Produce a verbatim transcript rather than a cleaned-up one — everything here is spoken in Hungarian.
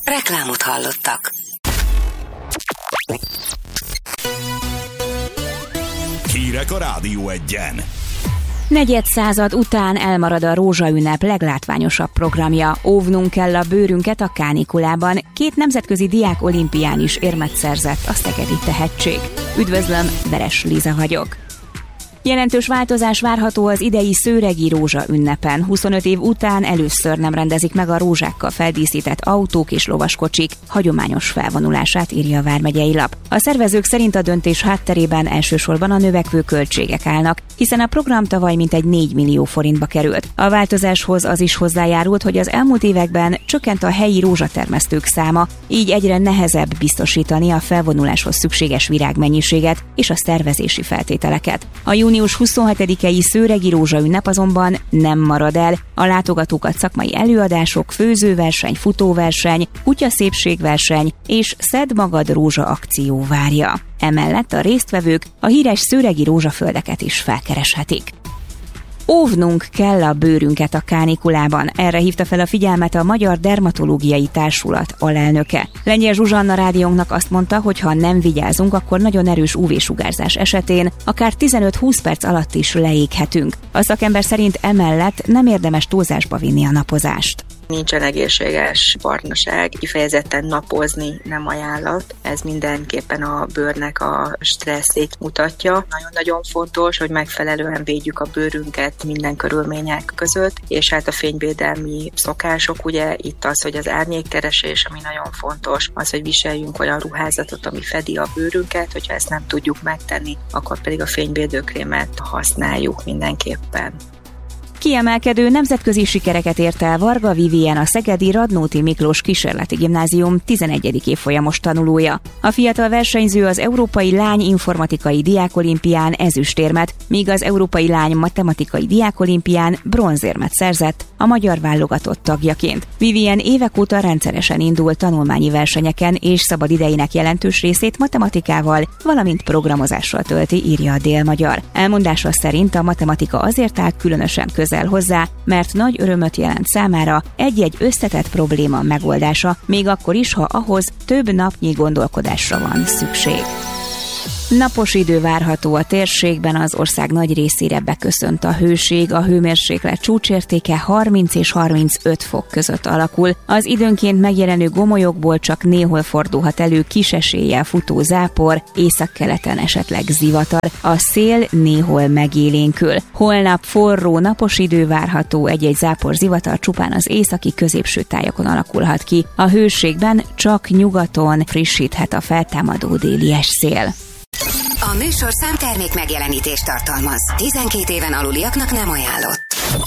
Reklámot hallottak. Hírek a Rádió Egyen. Negyed század után elmarad a rózsaünnep leglátványosabb programja. Óvnunk kell a bőrünket a kánikulában. Két nemzetközi diák olimpián is érmet szerzett a szegedi tehetség. Üdvözlöm, Veres Liza vagyok. Jelentős változás várható az idei szőregi rózsa ünnepen. huszonöt év után először nem rendezik meg a rózsákkal feldíszített autók és lovaskocsik hagyományos felvonulását, írja a Vármegyei Lap. A szervezők szerint a döntés hátterében elsősorban a növekvő költségek állnak, hiszen a program tavaly mintegy négy millió forintba került. A változáshoz az is hozzájárult, hogy az elmúlt években csökkent a helyi rózsatermesztők száma, így egyre nehezebb biztosítani a felvonuláshoz szükséges virágmennyiséget és a szervezési feltételeket. A június huszonhetedikei szőregi rózsaünnep azonban nem marad el. A látogatókat szakmai előadások, főzőverseny, futóverseny, kutyaszépségverseny és Szedd magad rózsa akció várja. Emellett a résztvevők a híres szőregi rózsaföldeket is felkereshetik. Óvnunk kell a bőrünket a kánikulában. Erre hívta fel a figyelmet a Magyar Dermatológiai Társulat alelnöke. Lengyel Zsuzsanna rádiónknak azt mondta, hogy ha nem vigyázunk, akkor nagyon erős ú vé-sugárzás esetén akár tizenöt-húsz perc alatt is leéghetünk. A szakember szerint emellett nem érdemes túlzásba vinni a napozást. Nincsen egészséges barnaság, kifejezetten napozni nem ajánlat. Ez mindenképpen a bőrnek a stresszét mutatja. Nagyon-nagyon fontos, hogy megfelelően védjük a bőrünket minden körülmények között, és hát a fényvédelmi szokások, ugye itt az, hogy az árnyékkeresés, ami nagyon fontos, az, hogy viseljünk olyan ruházatot, ami fedi a bőrünket, hogyha ezt nem tudjuk megtenni, akkor pedig a fényvédőkrémet használjuk mindenképpen. Kiemelkedő nemzetközi sikereket ért el Varga Vivien, a szegedi Radnóti Miklós Kísérleti Gimnázium tizenegyedik évfolyamos tanulója. A fiatal versenyző az Európai Lány Informatikai Diákolimpián ezüstérmet, míg az Európai Lány Matematikai Diákolimpián bronzérmet szerzett a magyar válogatott tagjaként. Vivien évek óta rendszeresen indul tanulmányi versenyeken, és szabad idejének jelentős részét matematikával, valamint programozással tölti, írja a Dél-Magyar. Elmondása szerint a matematika azért áll különösen közel hozzá, mert nagy örömöt jelent számára egy-egy összetett probléma megoldása, még akkor is, ha ahhoz több napnyi gondolkodásra van szükség. Napos idő várható a térségben, az ország nagy részére beköszönt a hőség, a hőmérséklet csúcsértéke harminc és harmincöt fok között alakul. Az időnként megjelenő gomolyokból csak néhol fordulhat elő kis eséllyel futó zápor, északkeleten esetleg zivatar, a szél néhol megélénkül. Holnap forró, napos idő várható, egy-egy zápor, zivatar csupán az északi középső tájakon alakulhat ki. A hőségben csak nyugaton frissíthet a feltámadó déli szél. A műsorszám termék megjelenítést tartalmaz. tizenkét éven aluliaknak nem ajánlott.